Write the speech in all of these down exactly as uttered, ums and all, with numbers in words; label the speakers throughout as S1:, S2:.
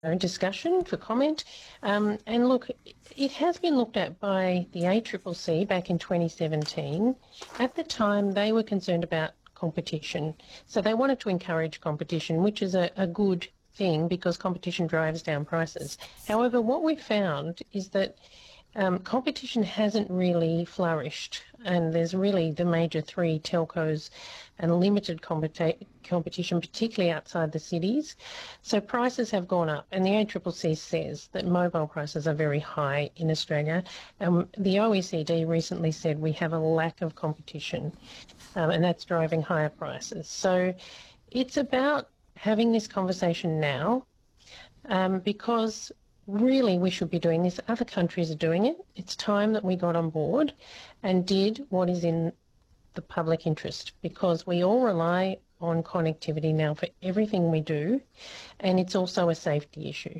S1: know, discussion for comment. Um, and look, it has been looked at by the A C C C back in twenty seventeen. At the time, they were concerned about competition. So they wanted to encourage competition, which is a, a good thing because competition drives down prices. However, what we found is that um, competition hasn't really flourished, and there's really the major three telcos and limited competi- competition, particularly outside the cities. So prices have gone up, and the A C C C says that mobile prices are very high in Australia. Um, the O E C D recently said we have a lack of competition, um, and that's driving higher prices. So it's about having this conversation now, um, because really we should be doing this. Other countries are doing it. It's time that we got on board and did what is in the public interest, because we all rely on connectivity now for everything we do, and it's also a safety issue.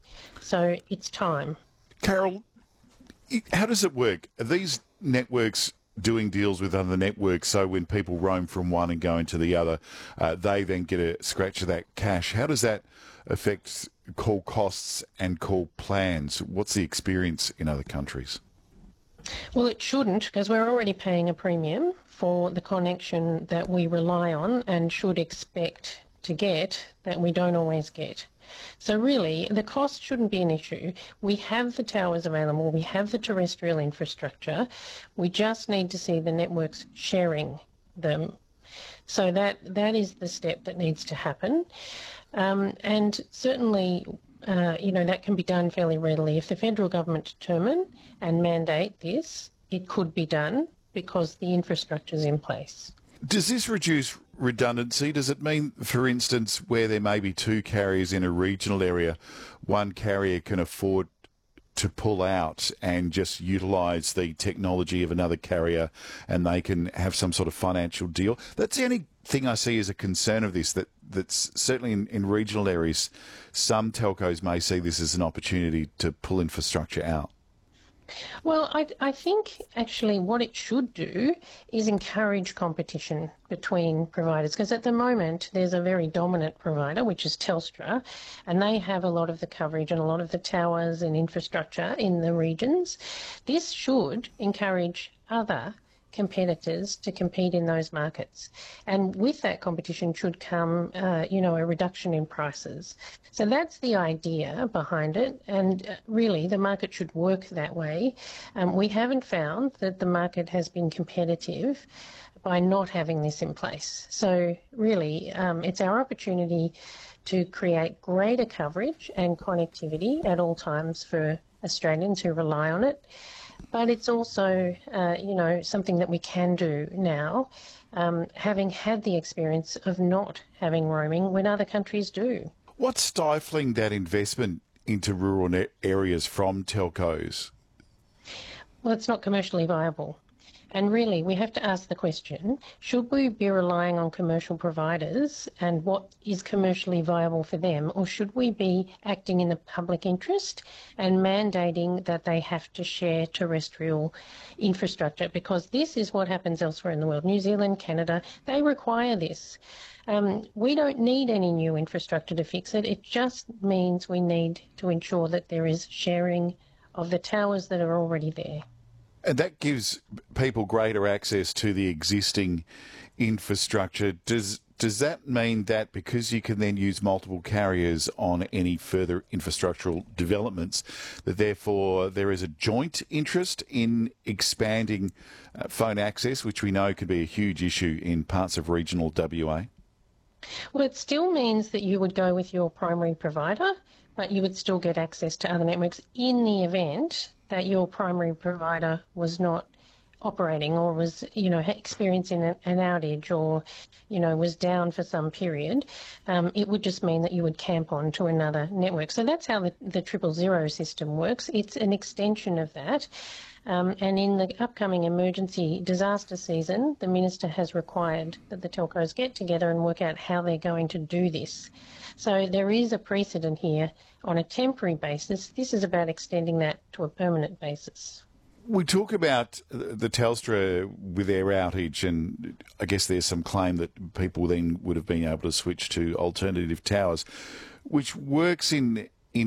S1: So it's time.
S2: Carol, how does it work? Are these networks doing deals with other networks so when people roam from one and go into the other, uh, they then get a scratch of that cash? How does that affect call costs and call plans? What's the experience in other countries?
S1: Well, it shouldn't, because we're already paying a premium for the connection that we rely on and should expect to get that we don't always get. So really, the cost shouldn't be an issue. We have the towers available, we have the terrestrial infrastructure, we just need to see the networks sharing them. So that that is the step that needs to happen. Um, and certainly, uh, you know, that can be done fairly readily. If the federal government determine and mandate this, it could be done because the infrastructure is in place.
S2: Does this reduce redundancy? Does it mean, for instance, where there may be two carriers in a regional area, one carrier can afford to pull out and just utilise the technology of another carrier and they can have some sort of financial deal? That's the only thing I see as a concern of this, that that's certainly in, in regional areas, some telcos may see this as an opportunity to pull infrastructure out.
S1: Well, I, I think actually what it should do is encourage competition between providers, because at the moment there's a very dominant provider, which is Telstra, and they have a lot of the coverage and a lot of the towers and infrastructure in the regions. This should encourage other competitors to compete in those markets. And with that competition should come, uh, you know, a reduction in prices. So that's the idea behind it. And uh, really, the market should work that way. Um, we haven't found that the market has been competitive by not having this in place. So really, um, it's our opportunity to create greater coverage and connectivity at all times for Australians who rely on it. But it's also, uh, you know, something that we can do now, um, having had the experience of not having roaming when other countries do.
S2: What's stifling that investment into rural ne- areas from telcos?
S1: Well, it's not commercially viable. And really, we have to ask the question, should we be relying on commercial providers and what is commercially viable for them, or should we be acting in the public interest and mandating that they have to share terrestrial infrastructure? Because this is what happens elsewhere in the world. New Zealand, Canada, they require this. Um, we don't need any new infrastructure to fix it. It just means we need to ensure that there is sharing of the towers that are already there.
S2: And that gives people greater access to the existing infrastructure. Does does that mean that because you can then use multiple carriers on any further infrastructural developments, that therefore there is a joint interest in expanding uh, phone access, which we know could be a huge issue in parts of regional W A?
S1: Well, it still means that you would go with your primary provider, but you would still get access to other networks in the event that your primary provider was not operating or was, you know, experiencing an outage or, you know, was down for some period. Um, it would just mean that you would camp on to another network. So that's how the, the triple zero system works. It's an extension of that. Um, and in the upcoming emergency disaster season, the Minister has required that the telcos get together and work out how they're going to do this. So there is a precedent here on a temporary basis. This is about extending that to a permanent basis.
S2: We talk about the Telstra with their outage, and I guess there's some claim that people then would have been able to switch to alternative towers, which works in